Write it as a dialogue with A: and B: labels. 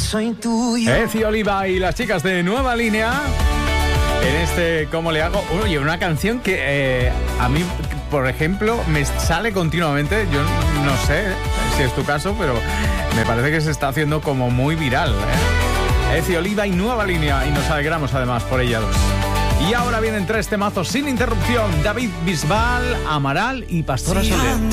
A: soy tuyo.
B: Ezi Oliva y las chicas de Nueva Línea. En este ¿Cómo le hago? Oye, una canción que a mí, por ejemplo, me sale continuamente. Yo no sé si es tu caso, pero me parece que se está haciendo como muy viral, Ezi Oliva y Nueva Línea. Y nos alegramos además por ellas. Y ahora vienen 3 temazos sin interrupción. David Bisbal, Amaral y Pastora Soler.